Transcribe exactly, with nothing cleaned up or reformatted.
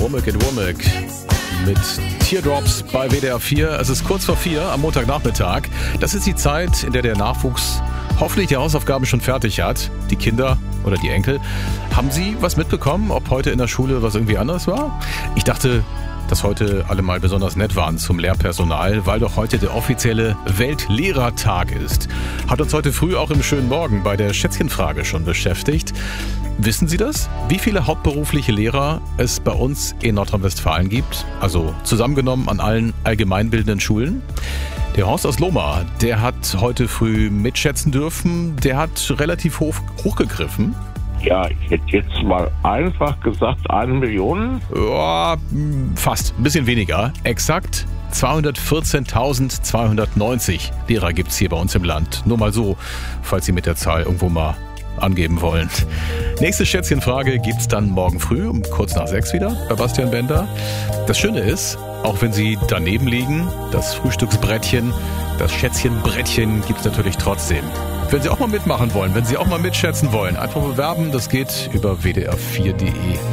Womack and Womack mit Teardrops bei W D R vier. Es ist kurz vor vier am Montagnachmittag. Das ist die Zeit, in der der Nachwuchs hoffentlich die Hausaufgaben schon fertig hat. Die Kinder oder die Enkel. Haben Sie was mitbekommen, ob heute in der Schule was irgendwie anders war? Ich dachte, dass heute alle mal besonders nett waren zum Lehrpersonal, weil doch heute der offizielle Weltlehrertag ist. Hat uns heute früh auch im schönen Morgen bei der Schätzchenfrage schon beschäftigt. Wissen Sie das? Wie viele hauptberufliche Lehrer es bei uns in Nordrhein-Westfalen gibt? Also zusammengenommen an allen allgemeinbildenden Schulen? Der Horst aus Lohmar, der hat heute früh mitschätzen dürfen. Der hat relativ hoch, hochgegriffen. Ja, ich hätte jetzt mal einfach gesagt, eine Million. Ja, fast. Ein bisschen weniger. Exakt zweihundertvierzehntausendzweihundertneunzig Lehrer gibt es hier bei uns im Land. Nur mal so, falls Sie mit der Zahl irgendwo mal angeben wollen. Nächste Schätzchenfrage gibt's dann morgen früh um kurz nach sechs wieder bei Bastian Bender. Das Schöne ist, auch wenn Sie daneben liegen, das Frühstücksbrettchen, das Schätzchenbrettchen gibt's natürlich trotzdem. Wenn Sie auch mal mitmachen wollen, wenn Sie auch mal mitschätzen wollen, einfach bewerben. Das geht über w d r vier punkt d e.